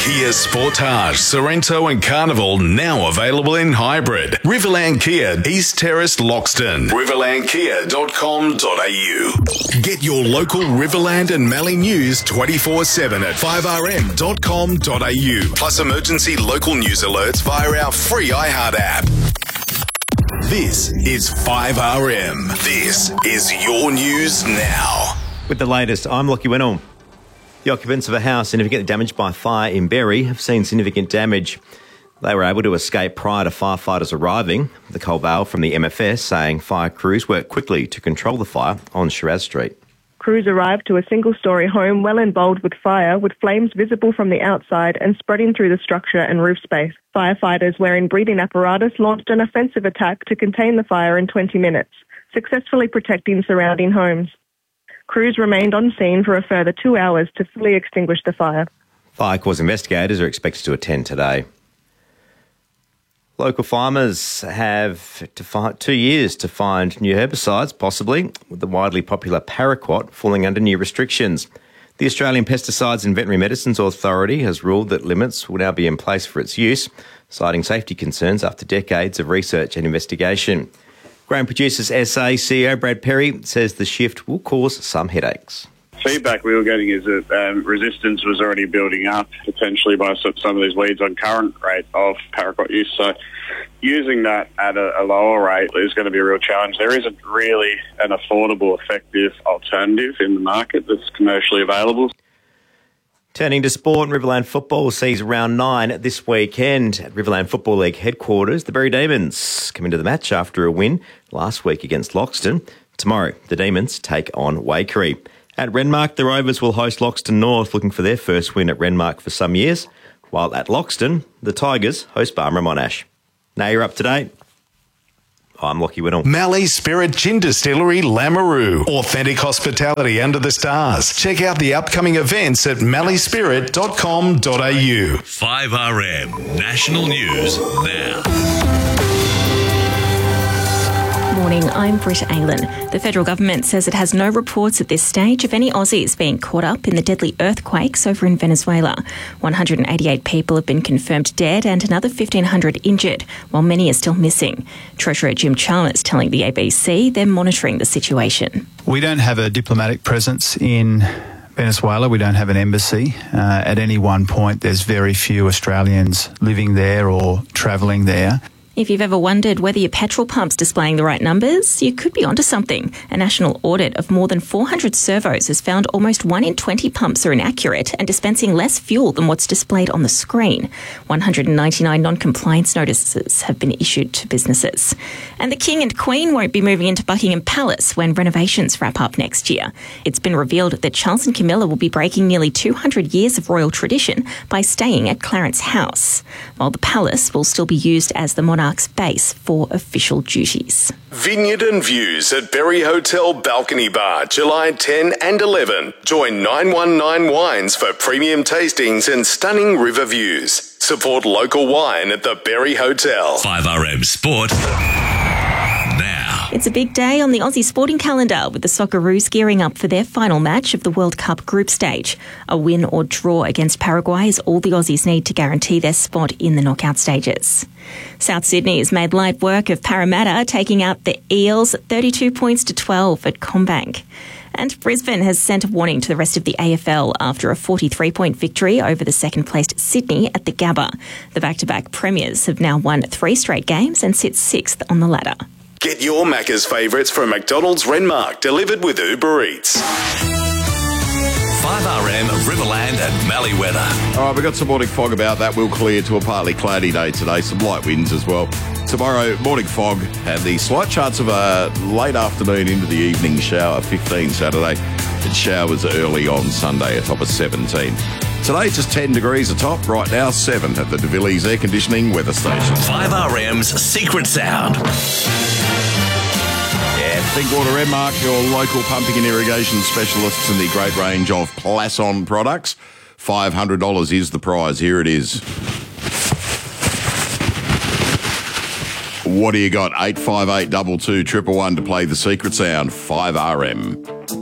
Kia Sportage, Sorrento and Carnival now available in hybrid. Riverland Kia, East Terrace, Loxton. riverlandkia.com.au. Get your local Riverland and Mallee news 24/7 at 5rm.com.au. Plus emergency local news alerts via our free iHeart app. This is 5RM. This is your news now. With the latest, I'm Lockie Winnell. The occupants of a house significantly damaged by fire in Berry have seen significant damage. They were able to escape prior to firefighters arriving. The Coal Vale from the MFS saying fire crews worked quickly to control the fire on Shiraz Street. Crews arrived to a single-storey home well involved with fire, with flames visible from the outside and spreading through the structure and roof space. Firefighters wearing breathing apparatus launched an offensive attack to contain the fire in 20 minutes, successfully protecting surrounding homes. Crews remained on scene for a further 2 hours to fully extinguish the fire. Fire cause investigators are expected to attend today. Local farmers have 2 years to find new herbicides, possibly, with the widely popular paraquat falling under new restrictions. The Australian Pesticides and Veterinary Medicines Authority has ruled that limits will now be in place for its use, citing safety concerns after decades of research and investigation. Grain Producers SA CEO Brad Perry says the shift will cause some headaches. Feedback we were getting is that resistance was already building up, potentially by some of these weeds on current rate of paraquat use. So using that at a lower rate is going to be a real challenge. There isn't really an affordable, effective alternative in the market that's commercially available. Turning to sport, Riverland Football sees round 9 this weekend at Riverland Football League headquarters. The Berry Demons come into the match after a win last week against Loxton. Tomorrow, the Demons take on Waikerie. At Renmark, the Rovers will host Loxton North, looking for their first win at Renmark for some years, while at Loxton, the Tigers host Barmera Monash. Now you're up to date. I'm Lockie Winnell. Mallee Spirit Gin Distillery, Lameroo. Authentic hospitality under the stars. Check out the upcoming events at malleespirit.com.au. 5RM National News Now. Morning, I'm Britt Aylan. The federal government says it has no reports at this stage of any Aussies being caught up in the deadly earthquakes over in Venezuela. 188 people have been confirmed dead and another 1,500 injured, while many are still missing. Treasurer Jim Chalmers telling the ABC they're monitoring the situation. We don't have a diplomatic presence in Venezuela. We don't have an embassy. At any one point, there's very few Australians living there or travelling there. If you've ever wondered whether your petrol pump's displaying the right numbers, you could be onto something. A national audit of more than 400 servos has found almost 1 in 20 pumps are inaccurate and dispensing less fuel than what's displayed on the screen. 199 non-compliance notices have been issued to businesses. And the King and Queen won't be moving into Buckingham Palace when renovations wrap up next year. It's been revealed that Charles and Camilla will be breaking nearly 200 years of royal tradition by staying at Clarence House, while the palace will still be used as the monarch's base for official duties. Vineyard and Views at Berry Hotel Balcony Bar, July 10 and 11. Join 919 Wines for premium tastings and stunning river views. Support local wine at the Berry Hotel. 5RM Sport Now. It's a big day on the Aussie sporting calendar, with the Socceroos gearing up for their final match of the World Cup group stage. A win or draw against Paraguay is all the Aussies need to guarantee their spot in the knockout stages. South Sydney has made light work of Parramatta, taking out the Eels 32 points to 12 at CommBank. And Brisbane has sent a warning to the rest of the AFL after a 43-point victory over the second-placed Sydney at the Gabba. The back-to-back premiers have now won 3 straight games and sit 6th on the ladder. Get your Macca's favourites from McDonald's Renmark, delivered with Uber Eats. 5RM Riverland and Mallee weather. All right, we've got some morning fog about that. We'll clear to a partly cloudy day today. Some light winds as well. Tomorrow, morning fog and the slight chance of a late afternoon into the evening shower, 15 Saturday. And showers early on Sunday, a top of 17. Today, just 10 degrees atop. Right now, 7 at the De Villiers Air Conditioning Weather Station. 5RM's Secret Sound. Thinkwater Renmark, your local pumping and irrigation specialists in the great range of Plasson products. $500 is the prize. Here it is. What do you got? 858 22 111 to play the secret sound. 5RM.